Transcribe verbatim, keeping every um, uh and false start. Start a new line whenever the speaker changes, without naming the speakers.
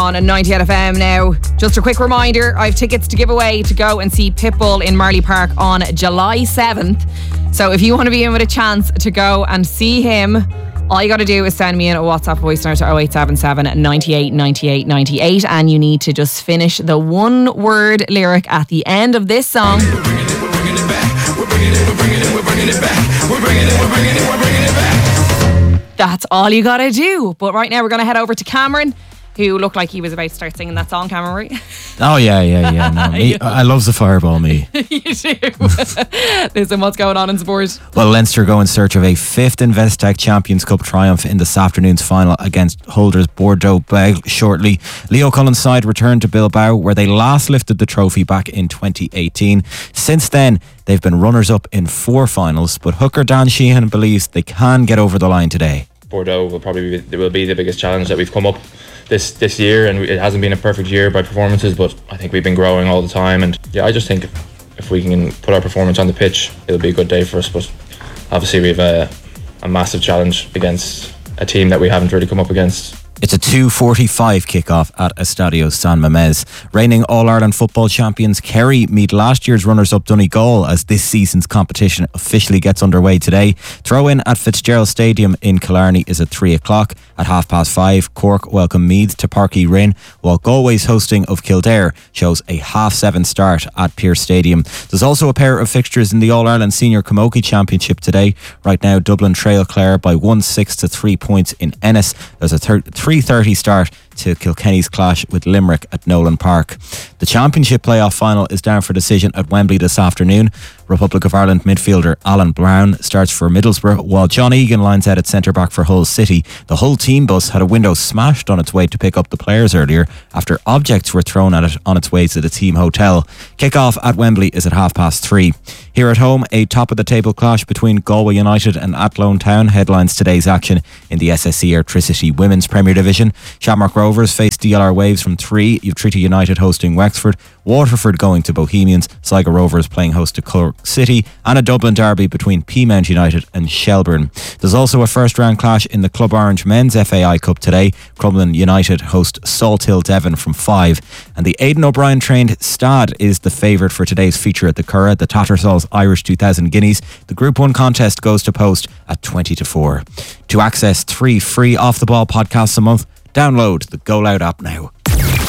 On a ninety-eight F M now. Just a quick reminder, I have tickets to give away to go and see Pitbull in Marley Park on July seventh. So if you want to be in with a chance to go and see him, all you got to do is send me in a WhatsApp voice note to oh eight seven seven, ninety-eight, ninety-eight, ninety-eight, and you need to just finish the one word lyric at the end of this song.
We're bringing it, we're bringing it back. We're bringing it, we're bringing it, we're bringing it back. We're bringing it, we're bringing it, we're bringing it back.
That's all you got to do. But right now we're going to head over to Cameron, who looked like he was about to start singing that song, Cameron, right?
Oh, yeah, yeah, yeah. No, me, I love the fireball, me.
You do. Listen, what's going on in sport?
Well, Leinster go in search of a fifth Investec Champions Cup triumph in this afternoon's final against holders Bordeaux Bègles shortly. Leo Cullen's side returned to Bilbao, where they last lifted the trophy back in twenty eighteen. Since then, they've been runners-up in four finals, but hooker Dan Sheehan believes they can get over the line today.
Bordeaux will probably be, will be the biggest challenge that we've come up this this year, and it hasn't been a perfect year by performances, but I think we've been growing all the time, and yeah, I just think if, if we can put our performance on the pitch, it'll be a good day for us. But obviously we have a, a massive challenge against a team that we haven't really come up against.
It's a two forty-five kickoff at Estadio San Mamés. Reigning All-Ireland football champions Kerry meet last year's runners-up Donegal as this season's competition officially gets underway today. Throw-in at Fitzgerald Stadium in Killarney is at three o'clock. At half past five, Cork welcome Meath to Páirc Uí Rinn, while Galway's hosting of Kildare shows a half seven start at Pearse Stadium. There's also a pair of fixtures in the All-Ireland Senior Camogie Championship today. Right now, Dublin trail Clare by one six to three points in Ennis. There's a thir- three thirty start to Kilkenny's clash with Limerick at Nolan Park. The Championship playoff final is down for decision at Wembley this afternoon. Republic of Ireland midfielder Alan Brown starts for Middlesbrough, while John Egan lines out at centre-back for Hull City. The Hull team bus had a window smashed on its way to pick up the players earlier after objects were thrown at it on its way to the team hotel. Kick-off at Wembley is at half past three. Here at home, a top-of-the-table clash between Galway United and Athlone Town headlines today's action in the S S E Airtricity Women's Premier Division. Shamrock Rovers face D L R Waves from three. You've Treaty United hosting Wexford, Waterford going to Bohemians, Sligo Rovers playing host to Cork City, and a Dublin derby between Peamount United and Shelbourne. There's also a first round clash in the Club Orange Men's F A I Cup today. Crumlin United host Salthill Devon from five, and the Aidan O'Brien trained Stad is the favourite for today's feature at the Curragh, the Tattersalls Irish two thousand Guineas. The Group one contest goes to post at twenty to four. To access three free off the ball podcasts a month, download the Go Loud app now.